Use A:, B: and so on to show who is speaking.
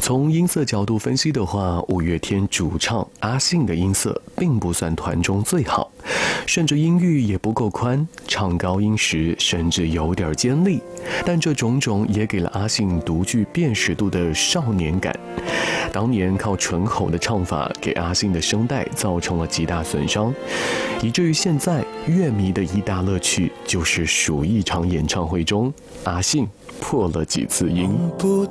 A: 从音色角度分析的话，五月天主唱阿信的音色并不算团中最好，甚至音域也不够宽，唱高音时甚至有点尖利。但这种种也给了阿信独具辨识度的少年感。当年靠醇厚的唱法给阿信的声带造成了极大损伤，以至于现在乐迷的一大乐趣就是数一场演唱会中阿信破了几次音。
B: 不